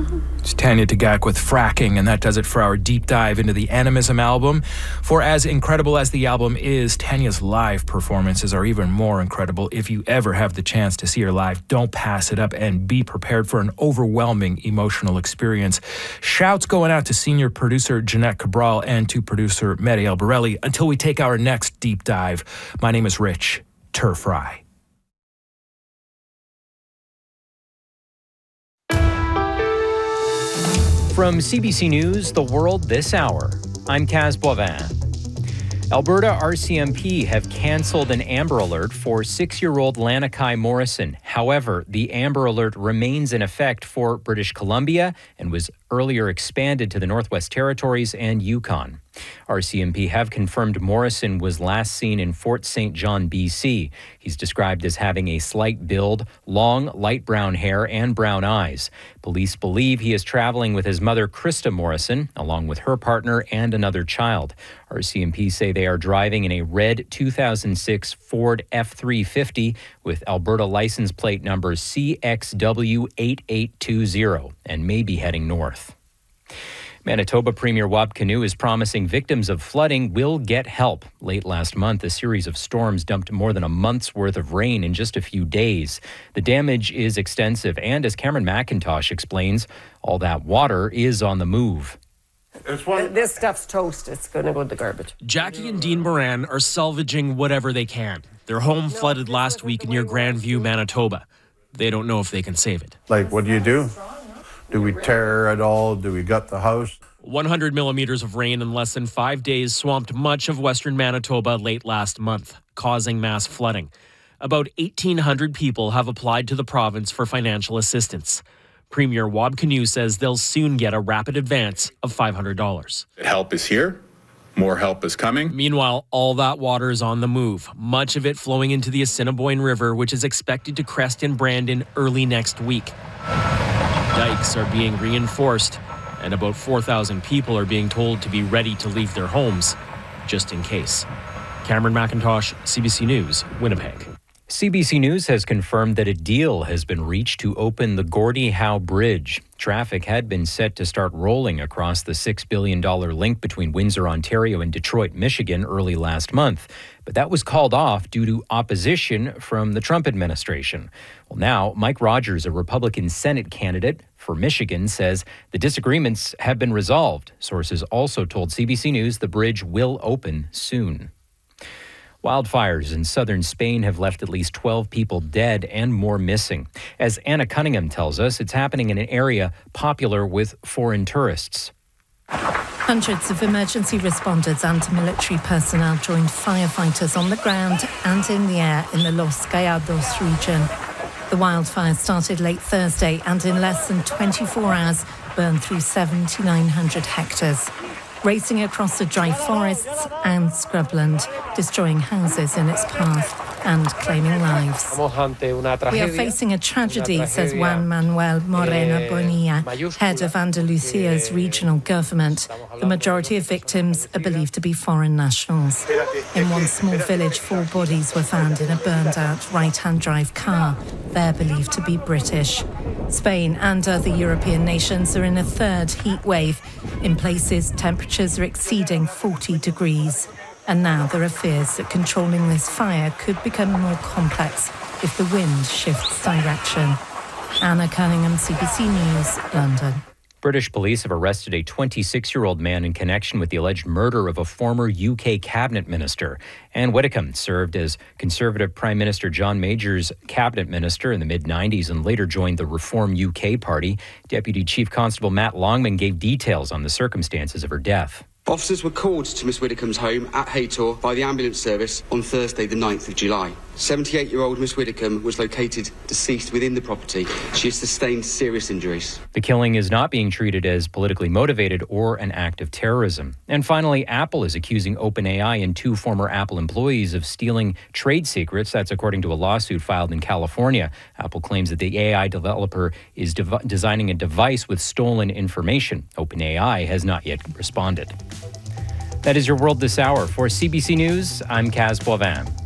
It's Tanya Tagaq with Fracking, and that does it for our deep dive into the Animism album. For as incredible as the album is, Tanya's live performances are even more incredible. If you ever have the chance to see her live, don't pass it up and be prepared for an overwhelming emotional experience. Shouts going out to senior producer Jeanette Cabral and to producer Marielle Borelli. Until we take our next deep dive, my name is Rich Turfry. From CBC News, The World This Hour, I'm Kaz Boivin. Alberta RCMP have cancelled an Amber Alert for 6-year-old Lanakai Morrison. However, the Amber Alert remains in effect for British Columbia and was earlier expanded to the Northwest Territories and Yukon. RCMP have confirmed Morrison was last seen in Fort St. John, BC. He's described as having a slight build, long, light brown hair, and brown eyes. Police believe he is traveling with his mother, Krista Morrison, along with her partner and another child. RCMP say they are driving in a red 2006 Ford F-350 with Alberta license plate number CXW8820 and may be heading north. Manitoba Premier Wab Kinew is promising victims of flooding will get help. Late last month, a series of storms dumped more than a month's worth of rain in just a few days. The damage is extensive, and as Cameron McIntosh explains, all that water is on the move. This stuff's toast. It's going to go in the garbage. Jackie and Dean Moran are salvaging whatever they can. Their home flooded last week near Grandview, Manitoba. They don't know if they can save it. Like, what do? Do we tear it all? Do we gut the house? 100 millimeters of rain in less than 5 days swamped much of western Manitoba late last month, causing mass flooding. About 1,800 people have applied to the province for financial assistance. Premier Wab Kinew says they'll soon get a rapid advance of $500. Help is here. More help is coming. Meanwhile, all that water is on the move, much of it flowing into the Assiniboine River, which is expected to crest in Brandon early next week. Dikes are being reinforced, and about 4,000 people are being told to be ready to leave their homes, just in case. Cameron McIntosh, CBC News, Winnipeg. CBC News has confirmed that a deal has been reached to open the Gordie Howe Bridge. Traffic had been set to start rolling across the $6 billion link between Windsor, Ontario and Detroit, Michigan early last month. But that was called off due to opposition from the Trump administration. Well, now, Mike Rogers, a Republican Senate candidate for Michigan, says the disagreements have been resolved. Sources also told CBC News the bridge will open soon. Wildfires in southern Spain have left at least 12 people dead and more missing. As Anna Cunningham tells us, it's happening in an area popular with foreign tourists. Hundreds of emergency responders and military personnel joined firefighters on the ground and in the air in the Los Gallardos region. The wildfire started late Thursday and in less than 24 hours burned through 7,900 hectares, racing across the dry forests and scrubland, destroying houses in its path and claiming lives. We are facing a tragedy, says Juan Manuel Moreno Bonilla, head of Andalusia's regional government. The majority of victims are believed to be foreign nationals. In one small village, 4 bodies were found in a burned-out right-hand drive car. They're believed to be British. Spain and other European nations are in a third heat wave. In places, temperatures are exceeding 40 degrees. And now there are fears that controlling this fire could become more complex if the wind shifts direction. Anna Cunningham, CBC News, London. British police have arrested a 26-year-old man in connection with the alleged murder of a former UK cabinet minister. Anne Widdecombe served as Conservative Prime Minister John Major's cabinet minister in the mid-90s and later joined the Reform UK party. Deputy Chief Constable Matt Longman gave details on the circumstances of her death. Officers were called to Miss Widdecombe's home at Haytor by the ambulance service on Thursday the 9th of July. 78-year-old Miss Widdecombe was located deceased within the property. She has sustained serious injuries. The killing is not being treated as politically motivated or an act of terrorism. And finally, Apple is accusing OpenAI and 2 former Apple employees of stealing trade secrets. That's according to a lawsuit filed in California. Apple claims that the AI developer is designing a device with stolen information. OpenAI has not yet responded. That is your World This Hour. For CBC News, I'm Kaz Boivin.